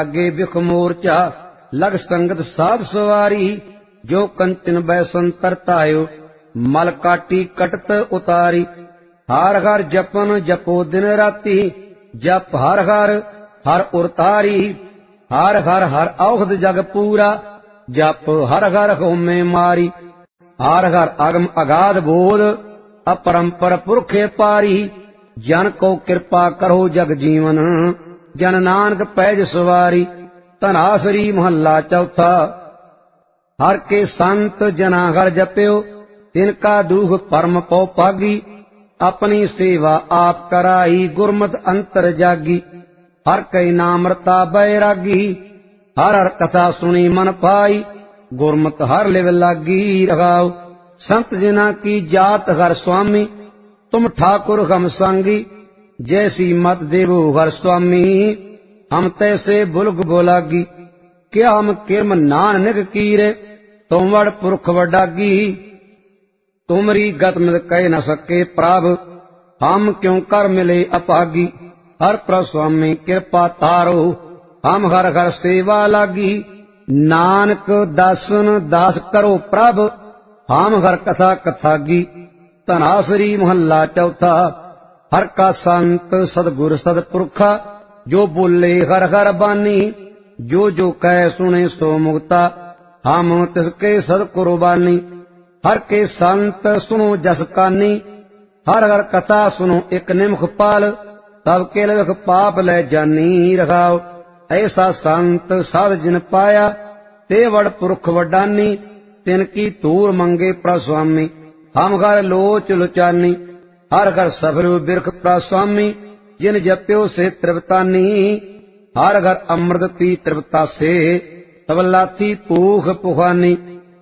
आगे बिख मोर्चा लग संगत साध सवारी। जो कंचन बैसन तरतायो मल काटी कटत उतारी। हर हर जपन जपो दिन राती जप हर हर हर उरतारी। हर हर हर औषध जग पूरा जप हर हर होमे मारी। हर हर अगम अगाध बोध अपरंपर पुरखे पारी। जन को कृपा करो जग जीवन जन नानक पैज सवारी। धनासरी महला चौथा। हर के संत जना हर जप्यो तिनका दुख परम पौ पागी। अपनी सेवा आप कराई गुरमत अंतर जागी। हर कई नामरता बैरागी हर हर कथा सुनी मन पाई। गुरमत हर लिव लागी रहाओ। संत जना की जात हर स्वामी तुम ठाकुर हम सांगी। जैसी मत देवो हर स्वामी हम तैसे बुलग बोलागी। क्या हम किरम नानक कीरे तुम वड़ पुरख वडागी। तुमरी गत मित कह न सके प्रभ हम क्यों कर मिले अपागी। हर प्रभ स्वामी कृपा तारो हम हर हर सेवा लागी। नानक दासन दास करो प्रभ हम हर कथा कथागी। धनासरी महला चौथा। हर का संत सदगुर सदपुरखा जो बोले हर हर बानी। जो जो कह सुने सो मुक्ता हम तिसके सद कुर्बानी। हर के संत सुनो जस कानी हर हर कथा सुनो एक निमख पाल। तब के लख पाप ले जानी रखाओ। ऐसा संत साध जिन पाया ते वड़ पुरख वडानी। तिनकी तूर मंगे प्रस्वामी हम घर लोच लुचानी। हर घर सबरु बिरख प्रस्वामी जिन जप्यो से त्रिवतानी। हर घर अमृत पी त्रिवता से तब लाथी पूख पुखानी।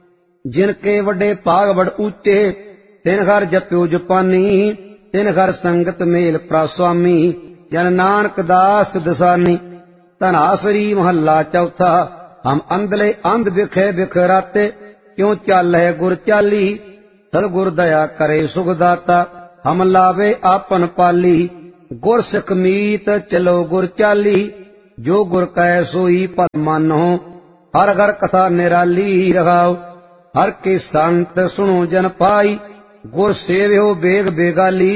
जिनके वड्डे भाग बड़ ऊंचे तिन घर जप्यो जपानी। तिन घर संगत मेल प्रस्वामी जन नानक दास दसानी। धनासरी महला चौथा। हम अंधले अंध बिखे बिखराते क्यों चाल है गुर चाली। सदगुर दया करे सुखदाता हम लावे आपन पाली। गुर सिख मीत चलो गुर चाली जो गुर कह सोई पद मानो। हर घर कथा निराली रहाओ। हर के संत सुनो जन पाई गुर सेव्यो बेग बेगाली।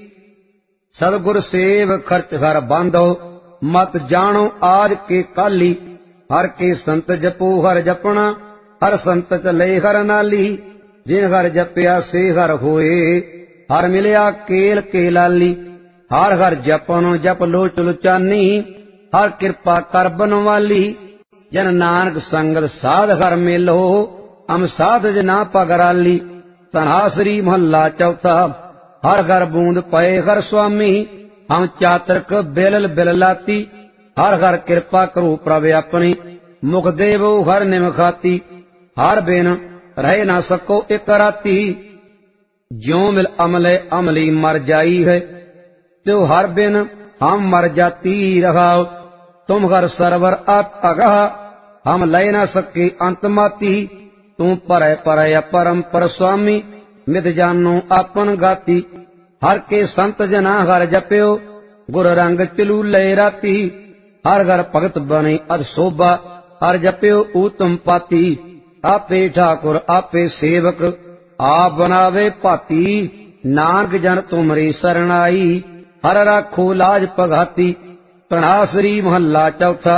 सदगुर सेव खर्च घर बांधो मत जानो आज के काली। हर के संत जपो हर जपना हर संत चले हर नाली। जिन हर जपया से हर होए हर मिलया केल केलाली। हर हर जपन जप लोच लुचानी हर कृपा कर बनवाली। जन नानक संगत साध हर मेलो हम साध जना पगराली। धनासरी महला चौथा। हर घर बूंद पए हर स्वामी हम चातरक बेलल बिललाती। हर हर कृपा करो प्रभ अपनी मुख देवो हर निमखाती। हर बिन रह ना सको एक राती ज्यों मिल अमले अमली मर जाई है। त्यो हर बिन हम मर जाती रहाओ। तुम हर सरवर आप अगह हम लय न सके अंतमाती। तू पर परम पर स्वामी मित जानो आपन गाती। हर के संत जना हर जप्यो गुर रंग चलू लय राती। हर घर भगत बने अध शोभा हर जप्यो ऊतम पाती। आपे ठाकुर आपे सेवक आप बनावे पाती। नानक जन तुमरी सरणाई हर राखो लाज पघाती। धनासरी महला चौथा।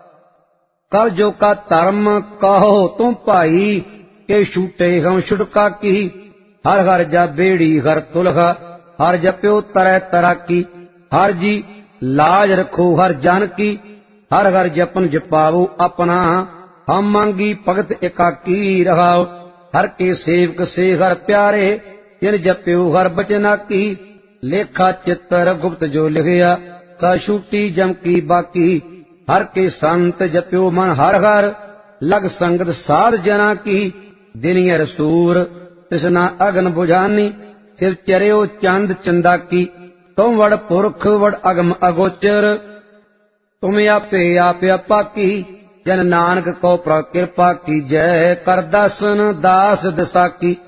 कर जो का धर्म कहो तुम भाई के छूटे हम छुटका की। हर हर जा बेड़ी हर तुलहा हर जप्यो तरह तरह की। हर जी लाज रखो हर जान की। हर हर जपन जपावो अपना हम मांगी भगत एकाकी रहाओ। हर के सेवक से हर प्यारे जिन जप्यो हर बचना की। लेखा चित्र गुप्त जो लिखया ता छूटी जम की बाकी। हर के संत जप्यो मन हर हर लग संगत साध जना की। दिनियर सूर तृष्णा अगन बुझानी सिर चरियो चंद चंदा की। तुम वड़ पुरख वड़ अगम अगोचर तुम आपे आप अपाकी। जन नानक को कृपा की जय कर दासन दास दसा की।